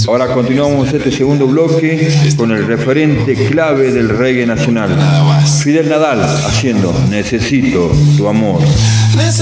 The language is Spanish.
Ahora continuamos este segundo bloque con el referente clave del reggae nacional, Fidel Nadal, haciendo Necesito tu amor.